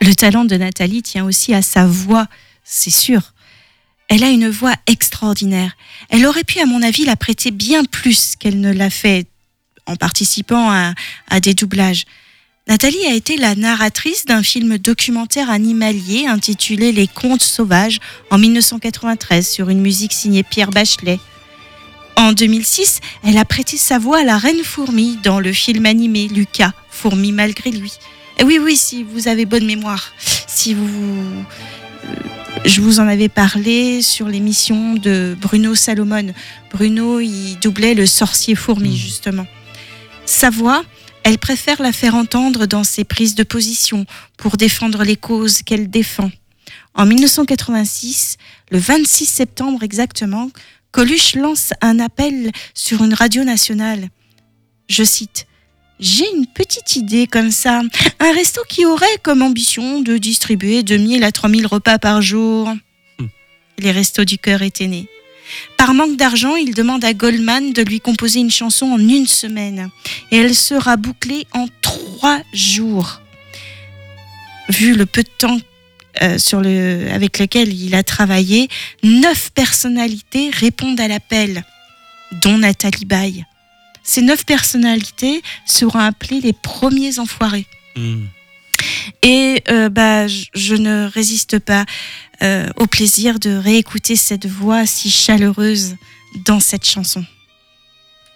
Le talent de Nathalie tient aussi à sa voix, c'est sûr. Elle a une voix extraordinaire. Elle aurait pu, à mon avis, la prêter bien plus qu'elle ne l'a fait en participant à des doublages. Nathalie a été la narratrice d'un film documentaire animalier intitulé Les Contes sauvages en 1993 sur une musique signée Pierre Bachelet. En 2006, elle a prêté sa voix à la Reine Fourmi dans le film animé Lucas, Fourmi malgré lui. Et oui, si vous avez bonne mémoire, je vous en avais parlé sur l'émission de Bruno Salomon. Bruno, il doublait le sorcier Fourmi, justement. Sa voix, elle préfère la faire entendre dans ses prises de position pour défendre les causes qu'elle défend. En 1986, le 26 septembre exactement, Coluche lance un appel sur une radio nationale. Je cite « J'ai une petite idée comme ça, un resto qui aurait comme ambition de distribuer 2000 à 3000 repas par jour. » Les Restos du Cœur étaient nés. Par manque d'argent, il demande à Goldman de lui composer une chanson en 1 semaine. Et elle sera bouclée en 3 jours. Vu le peu de temps avec lequel il a travaillé, 9 personnalités répondent à l'appel, dont Nathalie Baye. Ces 9 personnalités seront appelées les premiers enfoirés. Et je ne résiste pas au plaisir de réécouter cette voix si chaleureuse dans cette chanson.